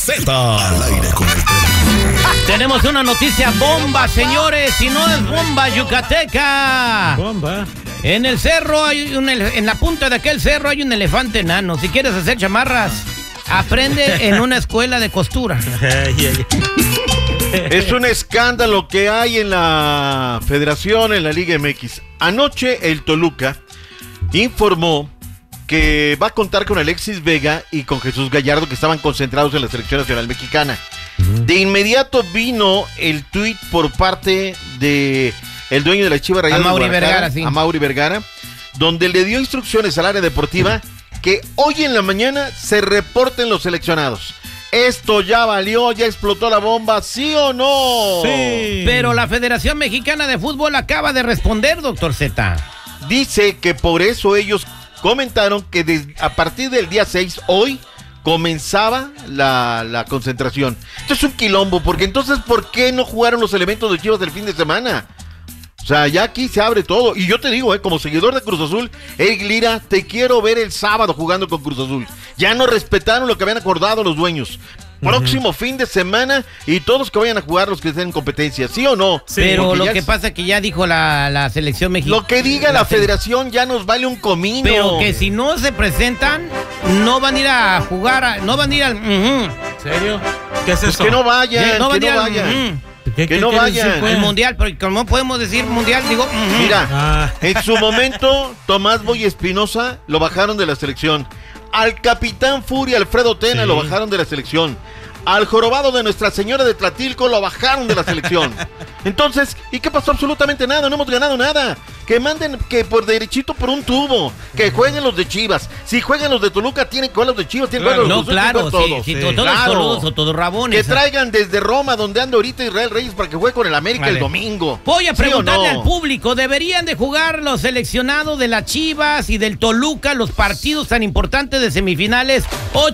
Z. Al aire con el Terrible. Tenemos una noticia bomba, señores, y no es bomba yucateca. Bomba. En el cerro en la punta de aquel cerro hay un elefante enano. Si quieres hacer chamarras, aprende en una escuela de costura. Es un escándalo que hay en la Federación, en la Liga MX. Anoche el Toluca informó que va a contar con Alexis Vega y con Jesús Gallardo, que estaban concentrados en la Selección Nacional Mexicana. De inmediato vino el tuit por parte de el dueño de la Chivas Rayadas, a Mauri Vergara, donde le dio instrucciones al área deportiva que hoy en la mañana se reporten los seleccionados. Esto ya valió, ya explotó la bomba, ¿sí o no? Sí. Pero la Federación Mexicana de Fútbol acaba de responder, doctor Z. Dice que por eso ellos comentaron que a partir del día 6, hoy, comenzaba la concentración. Esto es un quilombo, porque entonces, ¿por qué no jugaron los elementos de Chivas del fin de semana? O sea, ya aquí se abre todo. Y yo te digo, como seguidor de Cruz Azul, Eric Lira, te quiero ver el sábado jugando con Cruz Azul. Ya no respetaron lo que habían acordado los dueños. Próximo fin de semana y todos que vayan a jugar los que estén en competencia, ¿sí o no? Sí, pero lo que pasa es que ya dijo la selección mexicana. Lo que diga la federación ya nos vale un comino. Pero que si no se presentan, no van a ir a jugar, no van a ir al... ¿Serio? ¿Qué es eso? Que no vayan, no que no vayan. vayan. ¿Qué no vayan. decir, pues? El mundial, pero como podemos decir mundial, digo... Mira, en su momento, Tomás Boy Espinosa lo bajaron de la selección. Al capitán Furia, Alfredo Tena, lo bajaron de la selección. Al jorobado de Nuestra Señora de Tlatilco lo bajaron de la selección. Entonces, ¿y qué pasó? Absolutamente nada, no hemos ganado nada. Que manden que por derechito por un tubo, que jueguen los de Chivas. Si juegan los de Toluca, tienen que jugar los de Chivas, tienen que jugar los de claro, todos. sí, todos todos rabones. Que traigan desde Roma, donde anda ahorita Israel Reyes, para que juegue con el América el domingo. Voy a preguntarle al público, ¿deberían de jugar los seleccionados de las Chivas y del Toluca los partidos tan importantes de semifinales?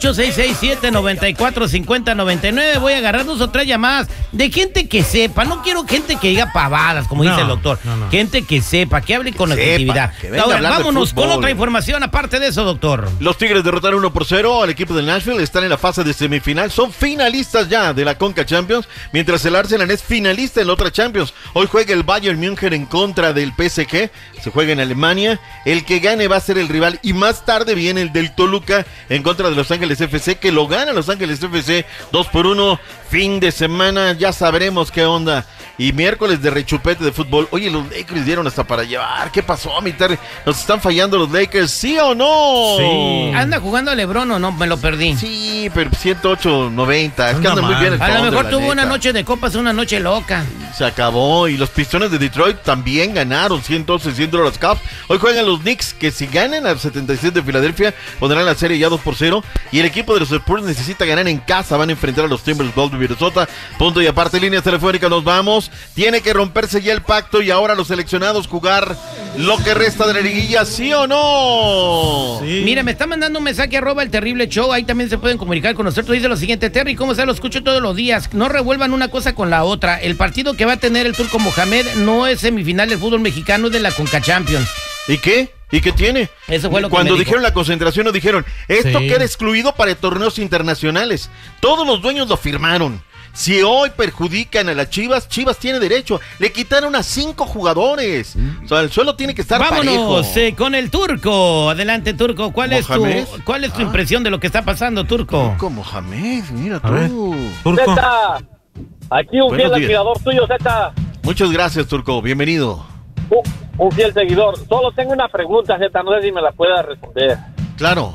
8667-945099. Voy a agarrar 2 o 3 llamadas de gente que sepa. No quiero gente que diga pavadas, como dice el doctor. No. Gente que sepa, que hable con objetividad. Ahora, vámonos con otra información aparte de eso, doctor. Los Tigres derrotaron 1-0 al equipo del Nashville. Están en la fase de semifinal. Son finalistas ya de la Conca Champions, mientras el Arsenal es finalista en la otra Champions. Hoy juega el Bayern München en contra del PSG. Se juega en Alemania. El que gane va a ser el rival. Y más tarde viene el del Toluca en contra de Los Ángeles FC, que lo gana Los Ángeles FC 2-1. Fin de semana, ya sabremos qué onda. Y miércoles de rechupete de fútbol. Oye, los Lakers dieron hasta para llevar. ¿Qué pasó, mi Terry? ¿Nos están fallando los Lakers? ¿Sí o no? Sí. ¿Anda jugando LeBron o no? Me lo perdí. Sí, pero 108-90. Es que anda muy bien el A lo mejor tuvo neta. una noche de copas, una noche loca. Se acabó. Y los Pistones de Detroit también ganaron 100 los Cavs. Hoy juegan los Knicks, que si ganan al 77 de Filadelfia, pondrán la serie ya 2-0. Y el equipo de los Spurs necesita ganar en casa. Van a enfrentar a los Timberwolves de Minnesota. Punto y aparte, líneas telefónicas, nos vamos. Tiene que romperse ya el pacto y ahora los seleccionados jugar lo que resta de la liguilla, ¿sí o no? Sí. Mira, me está mandando un mensaje @el terrible show, ahí también se pueden comunicar con nosotros. Dice lo siguiente: Terry, ¿cómo está? Lo escucho todos los días. No revuelvan una cosa con la otra. El partido que va a tener el Turco Mohamed no es semifinal del fútbol mexicano, es de la Conca Champions. ¿Y qué? ¿Y qué tiene? Eso fue lo que Cuando me dijeron la concentración, nos dijeron, esto queda excluido para torneos internacionales. Todos los dueños lo firmaron. Si hoy perjudican a las Chivas, Chivas tiene derecho. Le quitaron a 5 jugadores. O sea, el suelo tiene que estar Vámonos parejo. Con el Turco. Adelante, Turco. ¿Cuál es tu impresión de lo que está pasando, Turco? Turco Mohamed, mira tú. Turco. Zeta, aquí un fiel admirador tuyo, Zeta. Muchas gracias, Turco. Bienvenido. Un fiel seguidor. Solo tengo una pregunta, Zeta. No sé si me la pueda responder. Claro.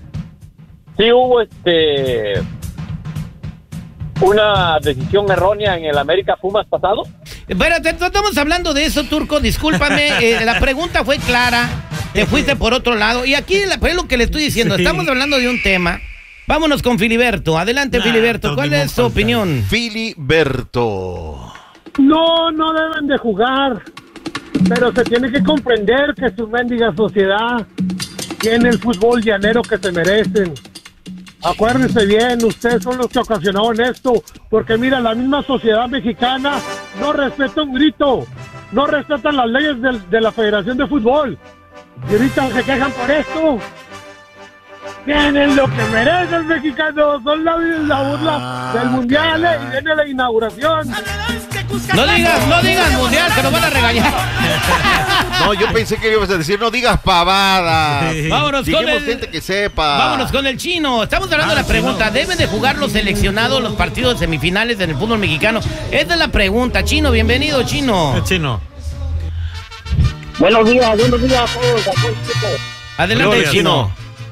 Sí hubo una decisión errónea en el América Pumas pasado. Espérate, estamos hablando de eso, Turco, discúlpame, la pregunta fue clara, te fuiste por otro lado, y aquí es lo que le estoy diciendo, estamos hablando de un tema. Vámonos con Filiberto, adelante Filiberto, ¿cuál es tu opinión? Filiberto. No deben de jugar, pero se tiene que comprender que su mendiga sociedad tiene el fútbol llanero que se merecen. Acuérdense bien, ustedes son los que ocasionaron esto, porque mira, la misma sociedad mexicana no respeta un grito, no respetan las leyes de la Federación de Fútbol, y ahorita se quejan por esto. tienen lo que merecen, mexicanos. Son la burla del mundial y viene la inauguración. No digas mundial, que nos van a regañar. No, yo pensé que ibas a decir, no digas pavada. Vámonos con Dijimos gente que sepa. Vámonos con el chino. Estamos hablando de la pregunta. ¿Deben de jugar los seleccionados los partidos semifinales en el fútbol mexicano? Esta es la pregunta. Chino, bienvenido, Chino. El chino. Buenos días a todos. Adelante, Gloria, Chino.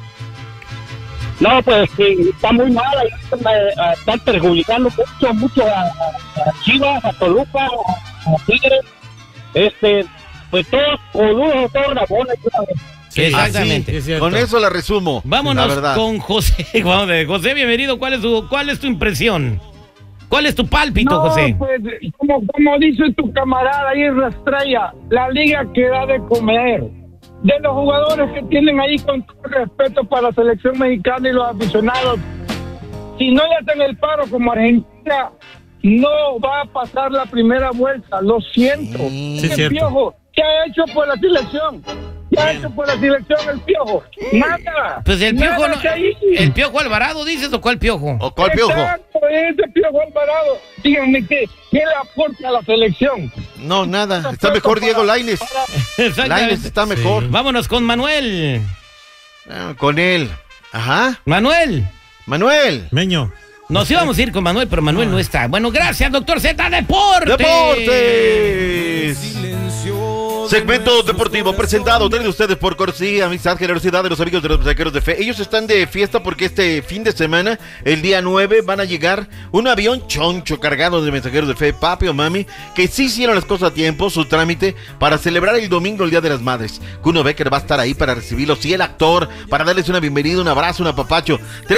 No, pues está muy mal, ahí están perjudicando mucho a Chivas, a Toluca, a Tigres, pues todos coludos, todos rabones. Sí, exactamente. Sí, Con eso la resumo. Vámonos la verdad. con José. José, bienvenido. ¿Cuál es tu impresión? ¿Cuál es tu pálpito, José? Pues, como dice tu camarada ahí, Rastraya, la liga que da de comer. De los jugadores que tienen ahí, con todo respeto para la selección mexicana y los aficionados, si no le hacen el paro como Argentina, no va a pasar la primera vuelta, lo siento. Sí, El cierto. Piojo, ¿qué ha hecho por la selección? ¿Qué ha hecho por la selección el Piojo? Nada. Pues el Piojo, Nada que ahí. ¿el Piojo Alvarado dices o cuál Piojo? ¿O cuál Piojo? Exacto, ese Piojo Alvarado. Díganme qué le aporta a la selección. No, nada. Está mejor Diego Lainez. Lainez está mejor. Vámonos con Manuel. Con él. Ajá. Manuel. Manuel. Meño. Nos íbamos a ir con Manuel, pero Manuel no está. Bueno, gracias, doctor Z Deportes. ¡Deportes! Segmento deportivo presentado, traído ustedes por cortesía, amistad, generosidad de los amigos de los mensajeros de fe. Ellos están de fiesta porque este fin de semana, el día 9, van a llegar un avión choncho cargado de mensajeros de fe, papi o mami, que sí hicieron las cosas a tiempo, su trámite, para celebrar el domingo, el Día de las Madres. Kuno Becker va a estar ahí para recibirlos, y el actor, para darles una bienvenida, un abrazo, un apapacho.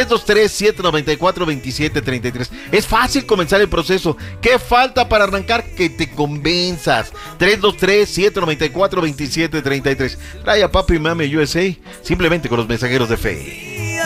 323-794-2733. Es fácil comenzar el proceso. ¿Qué falta para arrancar? Que te convenzas. 323-794-2733. Trae a papi y mami USA, simplemente con los mensajeros de fe.